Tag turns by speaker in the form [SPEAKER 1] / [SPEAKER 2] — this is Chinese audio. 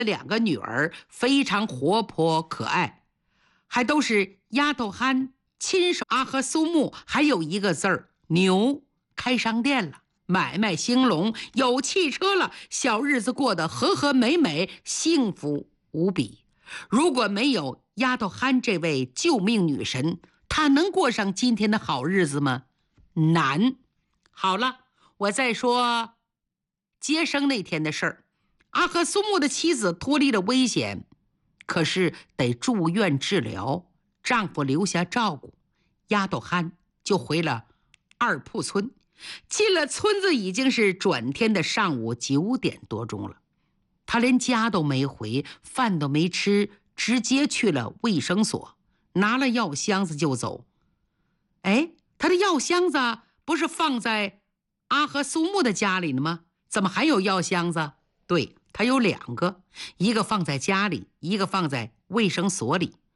[SPEAKER 1] 2个女儿非常活泼可爱，还都是丫头憨亲手。阿和苏木还有一个字儿牛，开商店了，买卖兴隆，有汽车了，小日子过得和和美美，幸福无比。如果没有丫头憨这位救命女神，她能过上今天的好日子吗？难。好了，我再说接生那天的事儿。阿和苏木的妻子脱离了危险，可是得住院治疗，丈夫留下照顾，丫头憨就回了二铺村。进了村子已经是转天的上午9点多钟了，她连家都没回，饭都没吃，直接去了卫生所，拿了药箱子就走。哎，她的药箱子不是放在阿和苏木的家里呢吗？怎么还有药箱子？对，他有2个，一个放在家里，一个放在卫生所里。